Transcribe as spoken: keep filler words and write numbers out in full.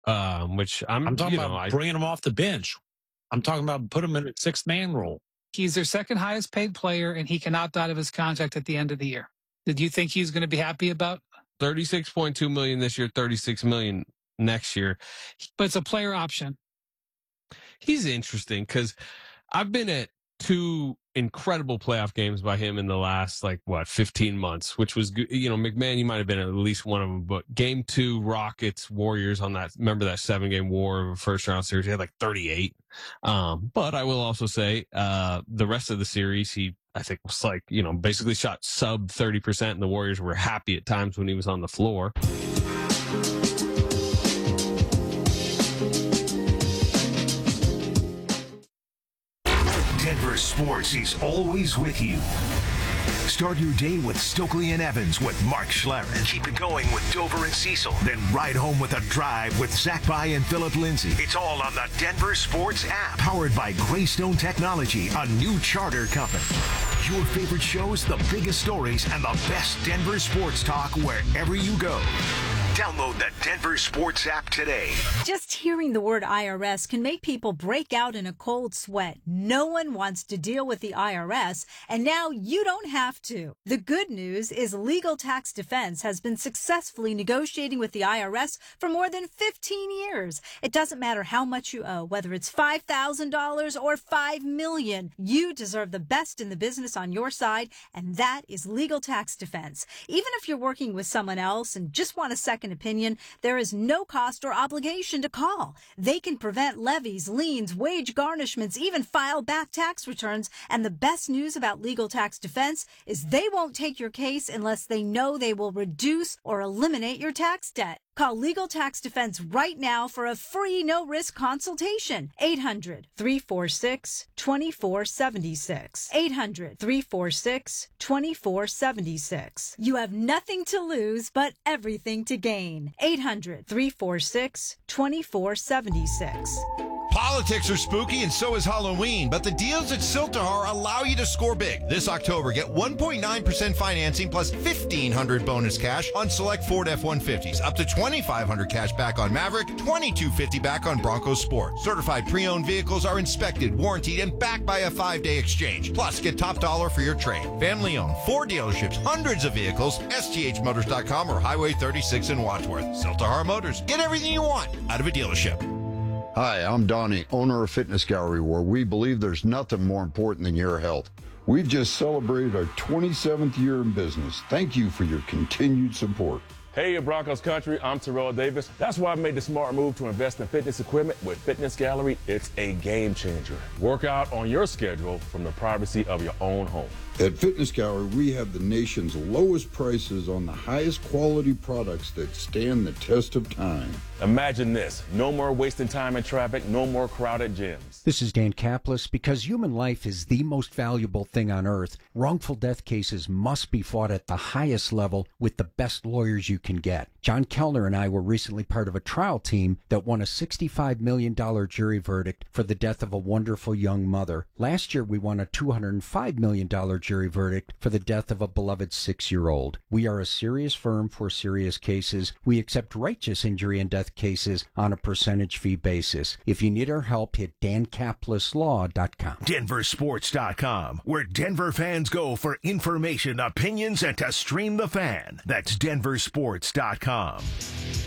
um, which I'm, I'm talking you know, about I, bringing him off the bench. I'm talking about put him in a sixth man role. He's their second highest paid player, and he can opt out of his contract at the end of the year. Did you think he's going to be happy about? thirty-six point two million this year, thirty-six million next year. But it's a player option. He's interesting because I've been at two incredible playoff games by him in the last, like, what, fifteen months, which was good. You know, McMahon, you might have been at least one of them, but game two, Rockets, Warriors on that, remember that seven game war of a first round series? He had like thirty-eight. Um, but I will also say, uh, the rest of the series, he, I think was like, you know, basically shot sub thirty percent, and the Warriors were happy at times when he was on the floor. Denver Sports is always with you. Start your day with Stokely and Evans with Mark Schlereth. Keep it going with Dover and Cecil. Then ride home with a drive with Zach By and Philip Lindsay. It's all on the Denver Sports app. Powered by Greystone Technology, a new charter company. Your favorite shows, the biggest stories, and the best Denver sports talk wherever you go. Download the Denver Sports app today. Just hearing the word I R S can make people break out in a cold sweat. No one wants to deal with the I R S, and now you don't have to. The good news is Legal Tax Defense has been successfully negotiating with the I R S for more than fifteen years. It doesn't matter how much you owe, whether it's five thousand dollars or five million dollars. You deserve the best in the business on your side, and that is Legal Tax Defense. Even if you're working with someone else and just want a second opinion, there is no cost or obligation to call. They can prevent levies, liens, wage garnishments, even file back tax returns. And the best news about Legal Tax Defense is they won't take your case unless they know they will reduce or eliminate your tax debt. Call Legal Tax Defense right now for a free no-risk consultation. eight hundred, three four six, two four seven six. eight hundred, three four six, two four seven six. You have nothing to lose but everything to gain. eight hundred, three four six, two four seven six. Politics are spooky and so is Halloween, but the deals at Siltahar allow you to score big. This October, get one point nine percent financing plus fifteen hundred dollars bonus cash on select Ford F one fifties, up to twenty-five hundred dollars cash back on Maverick, twenty-two fifty back on Bronco Sport. Certified pre-owned vehicles are inspected, warranted, and backed by a five-day exchange. Plus, get top dollar for your trade. Family-owned, four dealerships, hundreds of vehicles, S T H motors dot com or Highway thirty-six in Wadsworth. Siltahar Motors. Get everything you want out of a dealership. Hi, I'm Donnie, owner of Fitness Gallery, where we believe there's nothing more important than your health. We've just celebrated our twenty-seventh year in business. Thank you for your continued support. Hey, Broncos country, I'm Terrell Davis. That's why I made the smart move to invest in fitness equipment with Fitness Gallery. It's a game changer. Work out on your schedule from the privacy of your own home. At Fitness Gallery, we have the nation's lowest prices on the highest quality products that stand the test of time. Imagine this. No more wasting time in traffic, no more crowded gyms. This is Dan Kaplis. Because human life is the most valuable thing on earth, wrongful death cases must be fought at the highest level with the best lawyers you can get. John Kellner and I were recently part of a trial team that won a sixty-five million dollars jury verdict for the death of a wonderful young mother. Last year, we won a two hundred five million dollars jury verdict for the death of a beloved six-year-old. We are a serious firm for serious cases. We accept righteous injury and death cases on a percentage fee basis. If you need our help, hit dan kaplis law dot com. denver sports dot com, where Denver fans go for information, opinions, and to stream the fan. That's denver sports dot com.